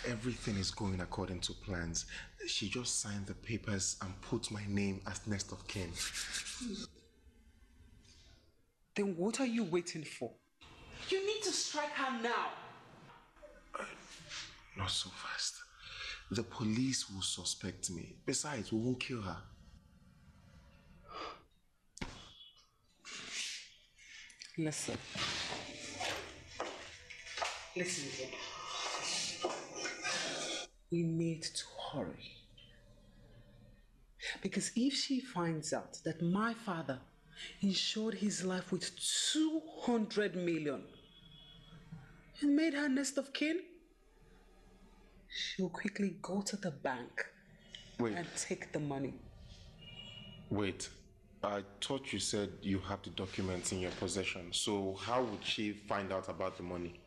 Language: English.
Everything is going according to plans. She just signed the papers and put my name as next of kin. Then what are you waiting for? You need to strike her now. Not so fast. The police will suspect me. Besides, we won't kill her. Listen. Listen again. We need to hurry. Because if she finds out that my father insured his life with 200 million and made her next of kin, she'll quickly go to the bank and take the money. Wait. I thought you said you have the documents in your possession. So how would she find out about the money?